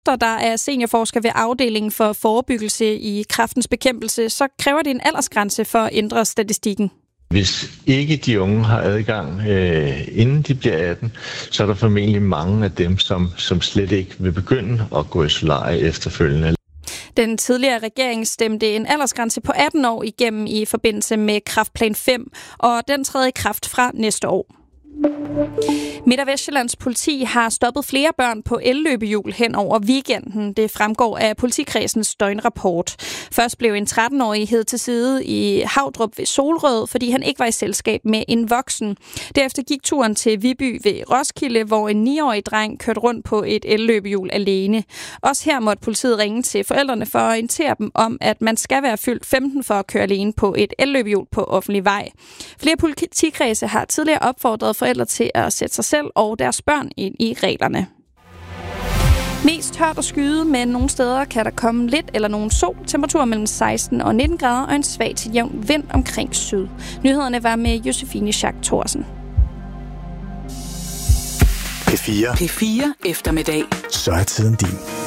der er seniorforsker ved afdelingen for forebyggelse i kræftens bekæmpelse, så kræver det en aldersgrænse for at ændre statistikken. Hvis ikke de unge har adgang, inden de bliver 18, så er der formentlig mange af dem, som slet ikke vil begynde at gå i solarie efterfølgende. Den tidligere regering stemte en aldersgrænse på 18 år igennem i forbindelse med Kræftplan 5, og den træder i kraft fra næste år. Midt- og Vestjyllands politi har stoppet flere børn på elløbehjul hen over weekenden. Det fremgår af politikredsens døgnrapport. Først blev en 13-årig hed til side i Havdrup ved Solrød, fordi han ikke var i selskab med en voksen. Derefter gik turen til Viby ved Roskilde, hvor en 9-årig dreng kørte rundt på et elløbehjul alene. Også her måtte politiet ringe til forældrene for at orientere dem om, at man skal være fyldt 15 for at køre alene på et elløbehjul på offentlig vej. Flere politikredse har tidligere opfordret forældre til at sætte sig selv og deres børn ind i reglerne. Mest tørt og skyde, men nogle steder kan der komme lidt eller nogen sol. Temperaturer mellem 16 og 19 grader og en svag til jævn vind omkring syd. Nyhederne var med Josefine Schack Thorsen. P4 eftermiddag. Så er tiden din.